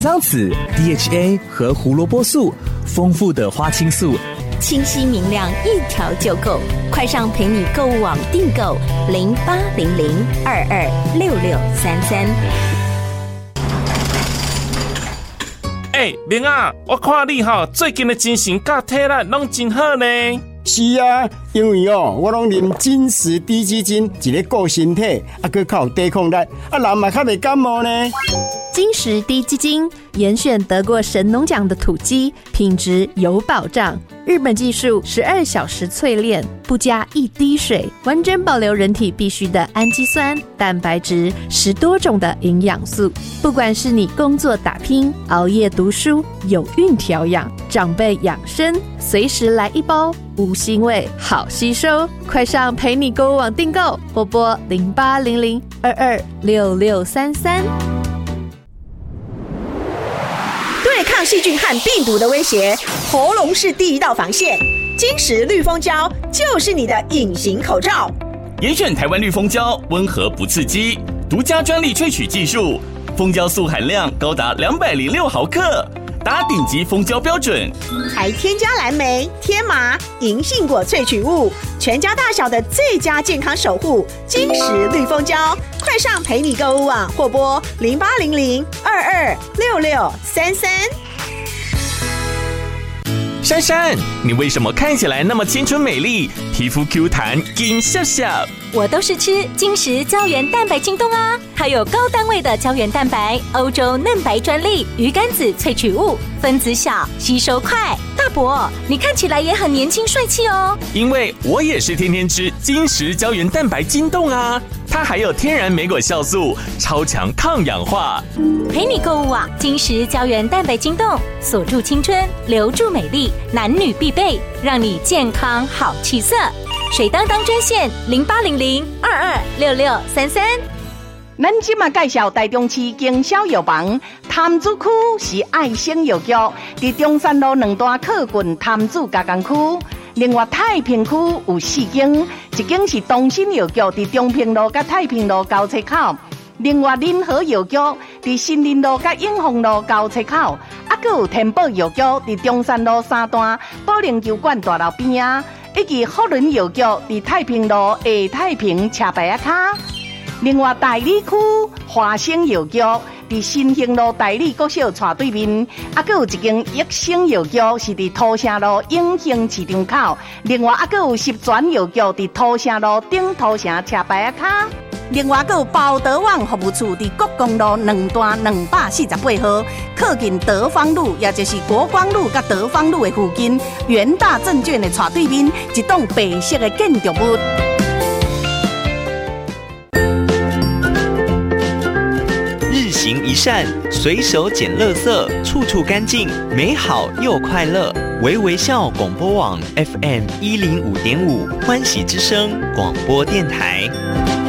桑子、DHA 和胡萝卜素，丰富的花青素， 清晰明亮，一条就够。快上陪你购物网订购0800226633。 明啊，我看你最近的精神甲体力拢真好呢。 是啊，因为我拢啉金石低基金，一个顾身体，还靠抵抗力，人嘛较袂感冒呢。 金石低基金严选得过神农奖的土鸡，品质有保障。日本技术12小时淬炼，不加一滴水，完整保留人体必需的氨基酸、蛋白质，10多种的营养素。不管是你工作打拼、熬夜读书、有孕调养、长辈养生，随时来一包，无腥味，好吸收。快上陪你购物网订购，拨拨0800226633。 对抗细菌和病毒的威胁，喉咙是第一道防线。金石绿蜂胶就是你的隐形口罩。 严选台湾绿蜂胶，温和不刺激，独家专利萃取技术，蜂胶素含量高达206毫克，达顶级蜂胶标准， 还添加蓝莓、天麻、银杏果萃取物，全家大小的最佳健康守护。金石绿蜂胶，快上陪你购物网或拨0800226633。 珊珊，你为什么看起来那么青春美丽，皮肤 Q 弹，金笑笑？ 我都是吃金石胶原蛋白晶冻啊，它有高单位的胶原蛋白，欧洲嫩白专利鱼肝子萃取物，分子小，吸收快。大伯，你看起来也很年轻帅气哦。 因为我也是天天吃金石胶原蛋白晶冻啊，它还有天然莓果酵素，超强抗氧化。 陪你购物网，金石胶原蛋白晶冻，锁住青春，留住美丽，男女必备，让你健康好气色。水当当专线0800226633。 咱今嘛介绍台中市经销药房，潭子区是爱生药局，伫中山路2段靠近潭子加工区。另外太平区有4间，一间是东新药局，伫中平路甲太平路交叉口；另外林和药局伫新林路甲永丰路交叉口，还有天宝药局伫中山路3段保龄球馆大楼边啊。以及福伦药局伫太平路下太平车牌卡。另外大理区华生药局伫新兴路大理国小斜对面，还有一间益生药局是伫土城路永兴市场口。另外还有十全药局伫土城路顶土城车牌卡。另外还有包德旺服务处伫国公路2段248号，靠近德芳路，也就是国光路甲德芳路的附近，元大证券的斜对面，一栋白色的建筑物。 日行一善，随手捡垃圾，处处干净，美好又快乐。微微笑广播网 FM105.5欢喜之声广播电台。